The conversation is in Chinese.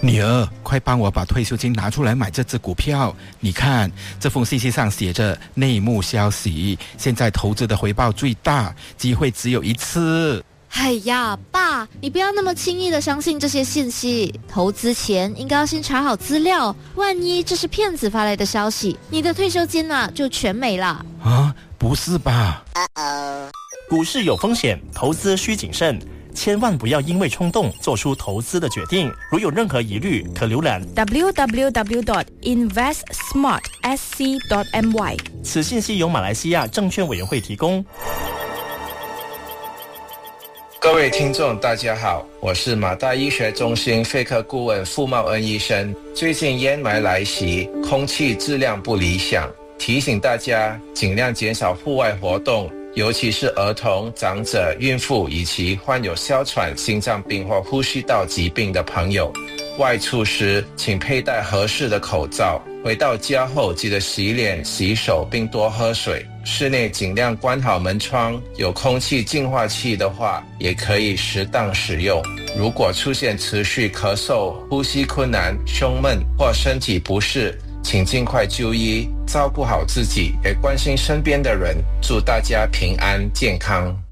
女儿，快帮我把退休金拿出来买这只股票。你看，这封信息上写着内幕消息，现在投资的回报最大，机会只有一次。 哎呀，爸，你不要那么轻易的相信这些信息。投资前应该要先查好资料，万一这是骗子发来的消息，你的退休金就全没了。 啊，不是吧？ 股市有风险，投资需谨慎，千万不要因为冲动做出投资的决定。如有任何疑虑，可浏览 www.investsmartsc.my。 此信息由马来西亚证券委员会提供。 各位听众大家好，我是马大医学中心肺科顾问傅茂恩医生。最近烟霾来袭，空气质量不理想，提醒大家尽量减少户外活动，尤其是儿童、长者、孕妇以及患有哮喘、心脏病或呼吸道疾病的朋友。外出时请佩戴合适的口罩，回到家后记得洗脸、洗手并多喝水。室内尽量关好门窗，有空气净化器的话也可以适当使用。如果出现持续咳嗽、呼吸困难、胸闷或身体不适，请尽快就医，照顾好自己，也关心身边的人。祝大家平安健康。